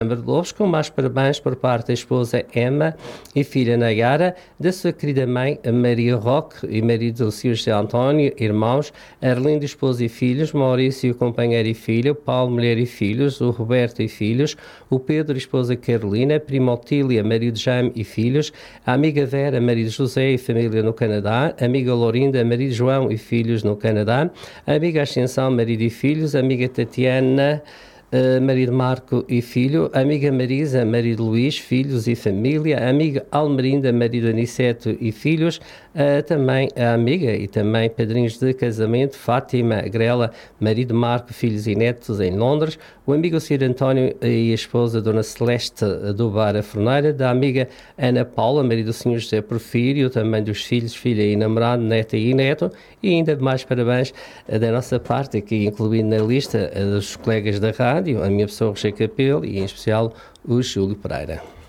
de Lobos, com mais parabéns por parte da esposa Emma e filha Nayara, da sua querida mãe Maria Roque e marido do Sr. José António, irmãos, Arlindo, esposa e filhos, Maurício, companheiro e filho, Paulo, mulher e filhos, o Roberto e filhos, o Pedro, esposa Carolina, prima Otília, marido Jaime e filhos, a amiga Vera, marido José e família no Canadá, a amiga Lourinda, marido João e filhos no Canadá, a amiga Ascensão, marido e filhos, a amiga Tatiana, marido Marco e filho, amiga Marisa, marido Luís, filhos e família, amiga Almerinda, marido Aniceto e filhos, também a amiga e também padrinhos de casamento Fátima Grela, marido Marco, filhos e netos em Londres, o amigo Sr. António e a esposa Dona Celeste do Bar A Forneira, da amiga Ana Paula, marido do Sr. José Porfírio, também dos filhos, filha e namorado, neta e neto, e ainda mais parabéns da nossa parte, aqui incluindo na lista dos colegas da rádio, a minha pessoa, Roger Capelo, e em especial o Júlio Pereira.